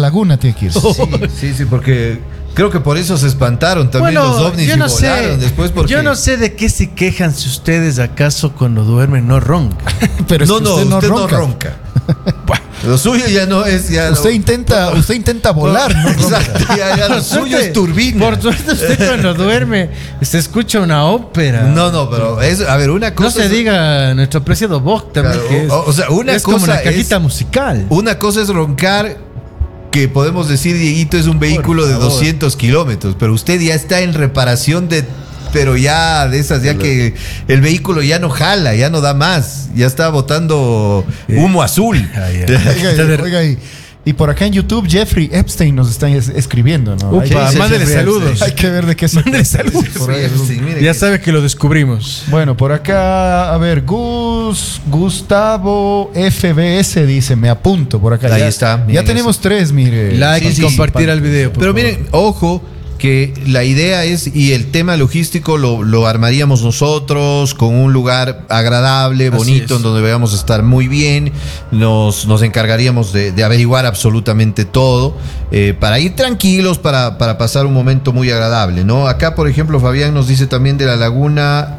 laguna tiene que irse. Sí, porque creo que por eso se espantaron también los ovnis y volaron después. Porque... Yo no sé de qué se quejan si ustedes acaso cuando duermen no roncan. Pero es no, que usted no ronca. Lo suyo ya no es... Usted intenta volar, ¿no? Exacto, ya lo suyo es turbina. Por suerte usted cuando duerme se escucha una ópera. No, pero es... A ver, una cosa... No se diga nuestro apreciado Bog también, claro, que es, o sea, una es cosa como una cajita musical. Una cosa es roncar, que podemos decir, Dieguito, es un vehículo de 200 kilómetros, pero usted ya está en reparación pero ya de esas, ya que el vehículo ya no jala, ya no da más, ya está botando humo azul. Oiga, y por acá en YouTube Jeffrey Epstein nos está escribiendo, ¿no? Upa, mándele saludos. Hay que ver de qué se Mándele saludos. Ya sabe que lo descubrimos. Bueno, por acá, a ver, Gustavo FBS dice, me apunto por acá. Ahí está. Ya tenemos 3, mire. Like y compartir al video. Pero miren, ojo, que la idea es, y el tema logístico lo armaríamos nosotros con un lugar agradable, bonito, en donde vayamos a estar muy bien. Nos encargaríamos de averiguar absolutamente todo, para ir tranquilos, para pasar un momento muy agradable, ¿no? Acá, por ejemplo, Fabián nos dice también de la Laguna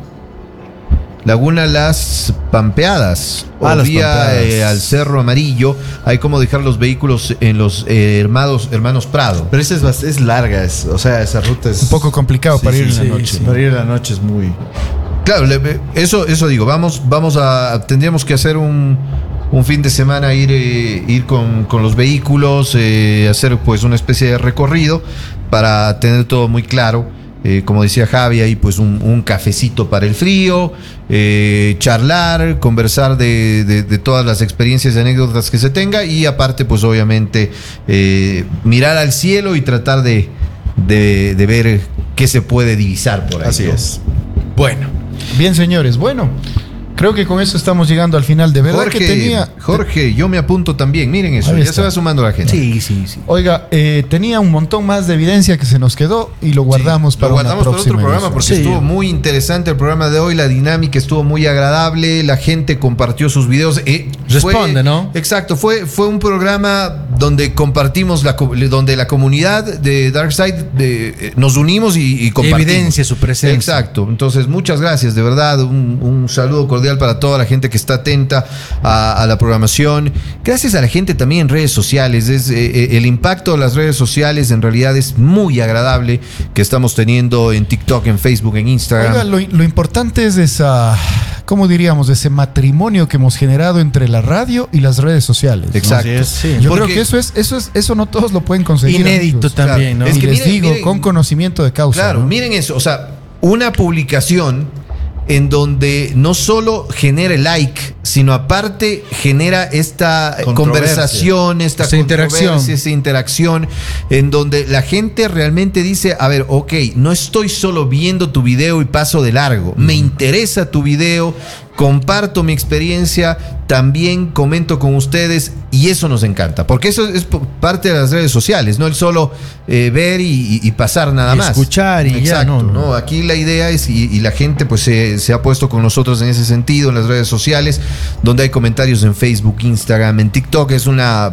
Las Pampeadas, o vía al Cerro Amarillo. Hay como dejar los vehículos en los hermanos Prado. Pero esa es larga, o sea, esa ruta es un poco complicado para ir en la noche. Sí. Para ir en la noche es muy... Claro, eso digo, tendríamos que hacer un fin de semana, ir con los vehículos, hacer pues una especie de recorrido para tener todo muy claro. Como decía Javi, ahí pues un cafecito para el frío, charlar, conversar de todas las experiencias y anécdotas que se tenga, y aparte pues obviamente mirar al cielo y tratar de ver qué se puede divisar por ahí. Así es. Bueno, bien, señores, bueno, creo que con eso estamos llegando al final. De verdad Jorge, yo me apunto también. Miren eso, ya se va sumando la gente. Sí. Oiga, tenía un montón más de evidencia que se nos quedó y lo guardamos para otro programa, porque estuvo muy interesante el programa de hoy. La dinámica estuvo muy agradable. La gente compartió sus videos. Responde, ¿no? Exacto. Fue un programa donde compartimos, donde la comunidad de Darkside nos unimos y compartimos. Evidencia su presencia. Exacto. Entonces, muchas gracias. De verdad, un saludo cordial para toda la gente que está atenta a la programación. Gracias a la gente también en redes sociales. El impacto de las redes sociales en realidad es muy agradable, que estamos teniendo en TikTok, en Facebook, en Instagram. Oiga, lo importante es ¿cómo diríamos? Ese matrimonio que hemos generado entre la radio y las redes sociales, ¿no? Exacto. Yo creo que eso no todos lo pueden conseguir. Inédito, amigos, también, claro. ¿no? Es que miren, con conocimiento de causa. Claro, ¿no? Miren eso, o sea, una publicación en donde no solo genera el like, sino aparte genera esta conversación, esta interacción, en donde la gente realmente dice, a ver, ok, no estoy solo viendo tu video y paso de largo, me interesa tu video, comparto mi experiencia, también comento con ustedes, y eso nos encanta, porque eso es parte de las redes sociales, no el solo ver y pasar nada más. Escuchar y exacto, ya, no. Aquí la idea es, y la gente pues se ha puesto con nosotros en ese sentido, en las redes sociales, donde hay comentarios en Facebook, Instagram, en TikTok. Es una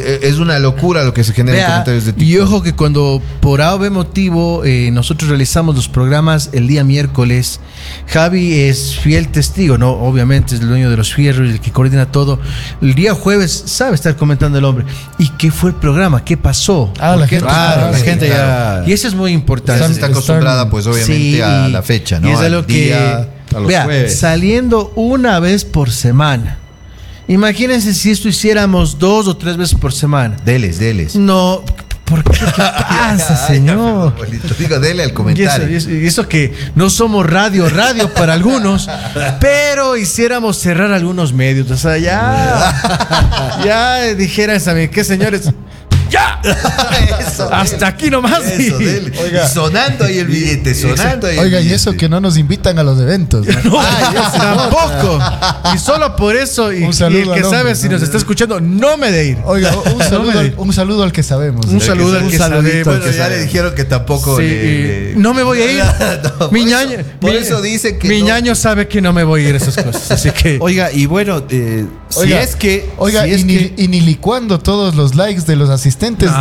locura lo que se genera en comentarios de TikTok. Y ojo que cuando por A o B motivo nosotros realizamos los programas el día miércoles, Javi es fiel testigo, ¿no? Obviamente es el dueño de los fierros, el que coordina todo. El día jueves sabe estar comentando el hombre. ¿Y qué fue el programa? ¿Qué pasó? La gente ya... Y eso es muy importante. Está acostumbrada pues obviamente a la fecha, ¿no? Y es algo que... saliendo una vez por semana. Imagínense si esto hiciéramos 2 o 3 veces por semana. Deles. No, ¿por qué? ¿Qué pasa, señor? Digo, dele al comentario. Y eso que no somos radio para algunos, pero hiciéramos cerrar algunos medios. O sea, ya dijeran, ¿saben qué, señores? ¡Ya! Eso, hasta aquí nomás. Eso, oiga, sonando ahí el billete, sonando ahí. Oiga, y eso que no nos invitan a los eventos, ¿no? No, tampoco. Y solo por eso, y el que sabe si nos está escuchando, no me de ir. Oiga, un saludo al que sabemos. Un saludo al que sabemos. Bueno, ya le dijeron que tampoco. No me voy a ir. Mi ñaño. Por eso dice que. Mi ñaño sabe que no me voy a ir a esas cosas. Así que. Oiga, y bueno, ni licuando todos los likes de los asistentes.